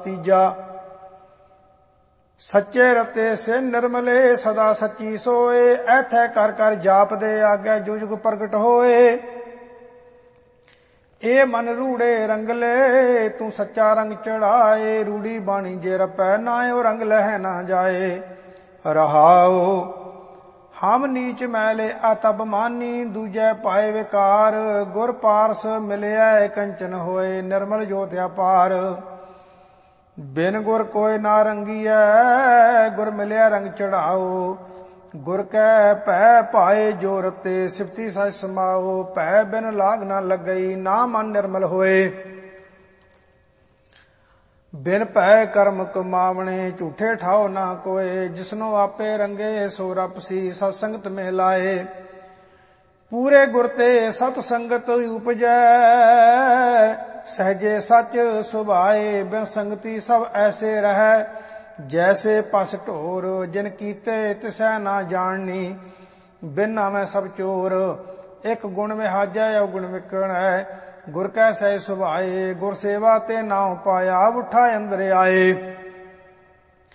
ਤੀਜਾ। ਸੱਚੇ ਰਤੇ ਸੇ ਨਿਰਮਲੇ ਸਦਾ ਸੱਚੀ ਸੋਏ, ਐਥੈ ਕਰ ਕਰ ਜਾਪਦੇ ਆਗੇ ਜੁਗ ਜੁਗ ਪ੍ਰਗਟ ਹੋਏ। ਇਹ ਮਨ ਰੂੜੇ ਰੰਗਲੇ ਤੂੰ ਸੱਚਾ ਰੰਗ ਚੜਾਏ, ਰੂੜੀ ਬਾਣੀ ਜੇ ਰਪੈ ਨਾਇਓ ਰੰਗ ਲਹਿ ਨਾ ਜਾਏ। ਰਹਾਉ ਹਮ ਨੀਚ ਮੈਲੇ ਅਤਬ ਮਾਨੀ, ਦੂਜੈ ਪਾਏ ਵਿਕਾਰ, ਗੁਰ ਪਾਰਸ ਮਿਲਿਆ ਕੰਚਨ ਹੋਏ, ਨਿਰਮਲ ਜੋਤ ਅਪਾਰ। ਬਿਨ ਗੁਰ ਕੋਇ ਨਾ ਰੰਗੀਐ, ਗੁਰ ਮਿਲਿਆ ਰੰਗ ਚੜਾਓ, ਗੁਰ ਕੈ ਭੈ ਪਾਏ ਜੋ ਰਤੇ, ਸਿਫਤੀ ਸਚ ਸਮਾਓ। ਭੈ ਬਿਨ ਲਾਗ ਨਾ ਲੱਗਈ, ਨਾ ਮਨ ਨਿਰਮਲ ਹੋਏ। ਬਿਨ ਭੈ ਕਰਮ ਕਮਾਵਣੇ, ਝੂਠੇ ਠਾਓ ਨਾ ਕੋਏ, ਜਿਸਨੋ ਆਪੇ ਰੰਗੇ ਸੋ ਰਪਸੀ, ਸਤ ਸੰਗਤ ਮਹਿ ਲਾਏ। ਪੂਰੇ ਗੁਰ ਤੇ ਸਤ ਸੰਗਤ ਉਪਜੈ, ਸਹਜੇ ਸਚ ਸੁਭਾਏ। ਬਿਨ ਸੰਗਤੀ ਸਭ ਐਸੇ ਰਹੈ, ਜੈਸੇ ਪਸ ਢੋਰ, ਜਿਨ ਕੀਤੇ ਤਿਸੈ ਨਾ ਜਾਣਨੀ। ਬਿਨ ਨਾਮੈ ਸਭ ਚੋਰ, ਇਕ ਗੁਣ ਵਿਹਾਜੈ ਅਵਗੁਣ ਵਿਕਣੈ, ਗੁਰ ਕੈ ਸਹਿ ਸੁਭਾਏ। ਗੁਰ ਸੇਵਾ ਤੇ ਨਾਉ ਪਾਇਆ, ਉਠਾ ਅੰਦਰ ਆਏ।